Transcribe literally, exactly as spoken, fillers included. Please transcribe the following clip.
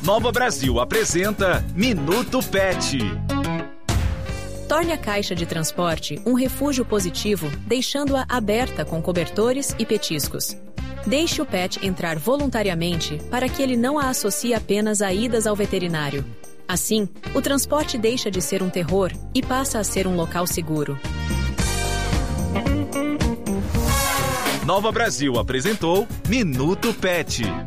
Nova Brasil apresenta Minuto Pet. Torne a caixa de transporte um refúgio positivo, deixando-a aberta com cobertores e petiscos. Deixe o pet entrar voluntariamente para que ele não a associe apenas a idas ao veterinário. Assim, o transporte deixa de ser um terror e passa a ser um local seguro. Nova Brasil apresentou Minuto Pet.